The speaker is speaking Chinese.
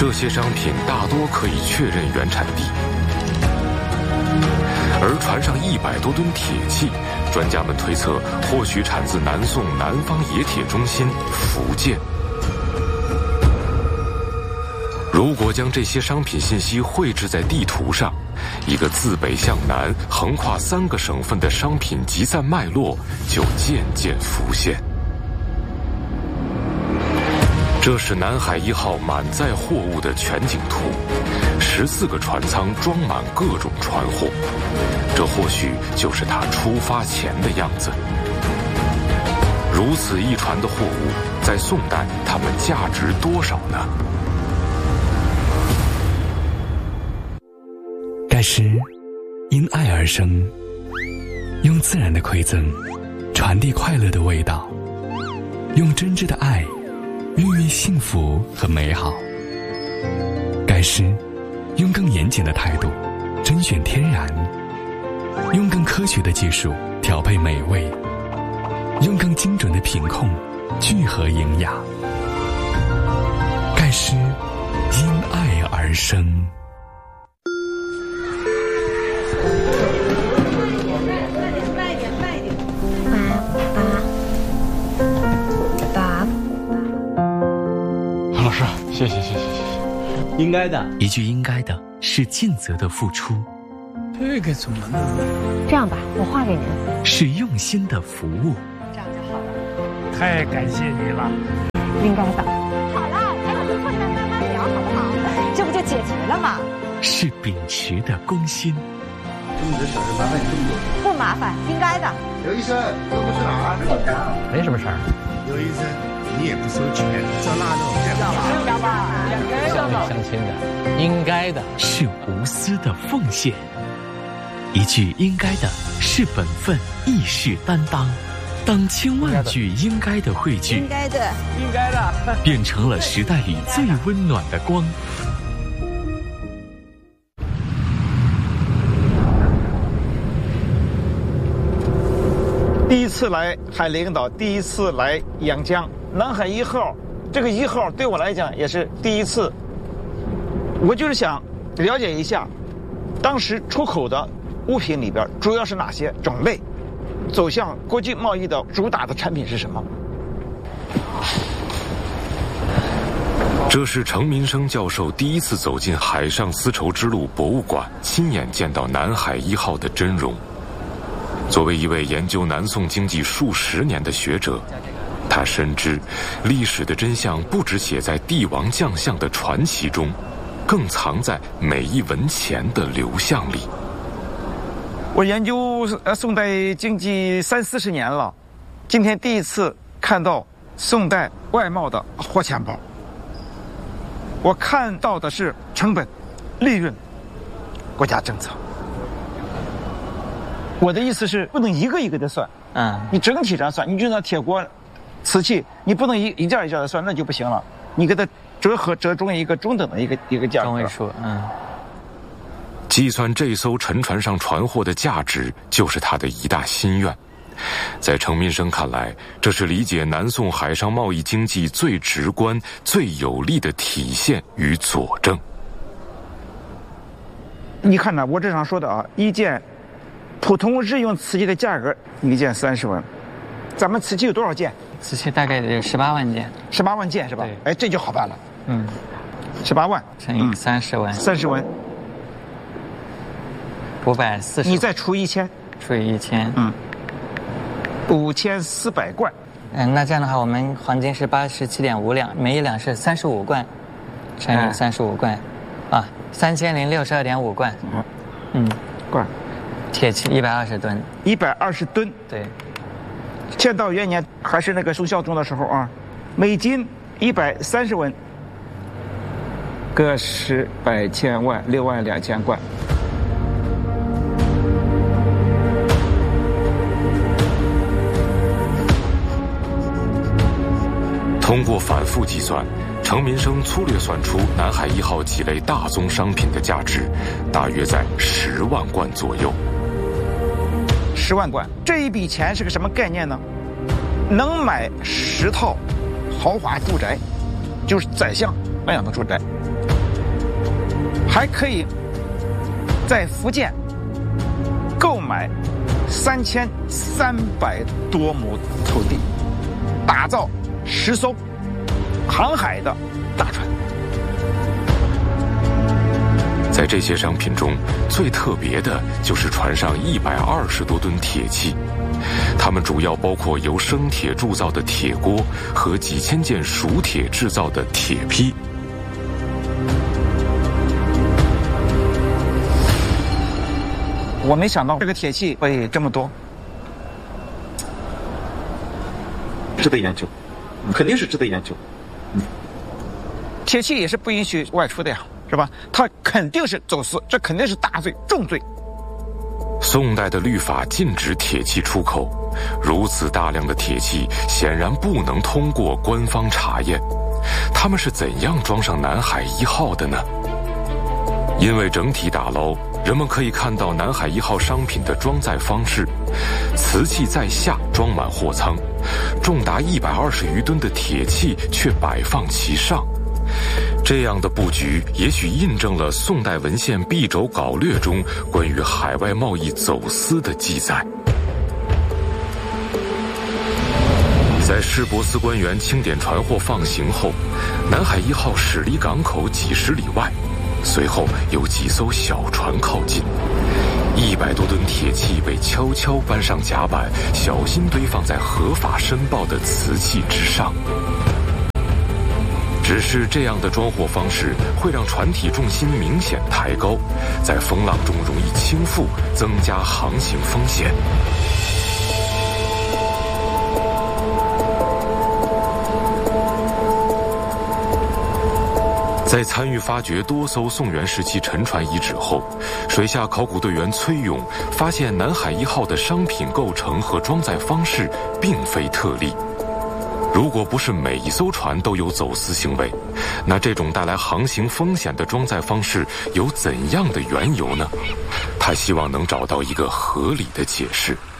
这些商品大多可以确认原产地，而船上100多吨铁器，专家们推测或许产自南宋南方冶铁中心福建。如果将这些商品信息绘制在地图上，一个自北向南横跨3个省份的商品集散脉络就渐渐浮现。这是南海1号满载货物的全景图，14个船舱装满各种船货，这或许就是它出发前的样子。如此一船的货物，在宋代它们价值多少呢？ 盖诗因爱而生，用自然的馈赠传递快乐的味道，用真挚的爱孕育幸福和美好。盖诗用更严谨的态度甄选天然，用更科学的技术调配美味，用更精准的品控聚合营养。盖诗因爱而生。 老师，谢谢。 应该的， 一句应该的是尽责的付出， 这个怎么弄？ 这样吧，我画给您。 是用心的服务。 这样就好了。 太感谢你了。 应该的。好了，咱俩就坐下来慢慢聊，好不好？这不就解决了吗？ 是秉持的公心。 这么多小事麻烦你这么多。 不麻烦，应该的。 刘医生，这不是哪儿？ 没什么事儿。 刘医生，你也不收钱，这腊肉还不乡里乡亲的，应该的， 是无私的奉献。一句应该的是本分，义士担当。当千万句应该的汇聚， 应该的， 应该的， 变成了时代里最温暖的光。 第一次来海陵岛，第一次来阳江，南海1号，这个1号对我来讲也是第一次。我就是想了解一下，当时出口的物品里边主要是哪些种类，走向国际贸易的主打的产品是什么？ 这是程民生教授第一次走进海上丝绸之路博物馆，亲眼见到南海1号的真容。作为一位研究南宋经济数十年的学者，他深知历史的真相不只写在帝王将相的传奇中，更藏在每一文钱的流向里。 我研究宋代经济30-40年了，今天第一次看到宋代外贸的活钱包。我看到的是成本、利润、国家政策。我的意思是，不能一个一个的算，你整体上算，你就像铁锅、瓷器，你不能一件一件的算，那就不行了。你给它折中一个中等的一个价格， 中位数， 计算这艘沉船上船货的价值，就是他的一大心愿。在程民生看来，这是理解南宋海上贸易经济最直观、最有力的体现与佐证。 你看呢，我这上说的啊，一件普通日用瓷器的价格，一件30万。咱们瓷器有多少件？ 瓷器大概有18万件。 18万件是吧？哎，这就好办了。18万乘以30万。 30万。 540。 你再除1000。 除以1000。 5400贯。 那这样的话，我们黄金是87.5两，每一两是35贯，乘以35贯，3062.5贯。 贯。 铁器120吨。 120吨。 对。 建道元年还是那个宋孝宗的时候啊，每斤130文，个十百千万62000贯。 通过反复计算，程民生粗略算出南海1号几类大宗商品的价值，大约在10万贯左右。 10万贯，这一笔钱是个什么概念呢？能买10套豪华住宅，就是宰相那样的住宅。 还可以在福建购买3300多亩土地，打造10艘航海的大船。 在这些商品中，最特别的就是船上120多吨铁器，它们主要包括由生铁铸造的铁锅和几千件熟铁制造的铁坯。 我没想到这个铁器会这么多， 值得研究，肯定是值得研究。 铁器也是不允许外出的呀，是吧？它肯定是走私，这肯定是大罪重罪。 宋代的律法禁止铁器出口，如此大量的铁器显然不能通过官方查验，他们是怎样装上南海1号的呢？因为整体打捞，人们可以看到南海1号商品的装载方式：瓷器在下装满货舱，重达120余吨的铁器却摆放其上。这样的布局也许印证了宋代文献《敝帚稿略》中关于海外贸易走私的记载。在市舶司官员清点船货放行后，南海1号驶离港口几十里外，随后有几艘小船靠近，100多吨铁器被悄悄搬上甲板，小心堆放在合法申报的瓷器之上。只是这样的装货方式会让船体重心明显抬高，在风浪中容易倾覆，增加航行风险。在参与发掘多艘宋元时期沉船遗址后，水下考古队员崔勇发现南海1号的商品构成和装载方式并非特例。如果不是每一艘船都有走私行为，那这种带来航行风险的装载方式有怎样的缘由呢？他希望能找到一个合理的解释。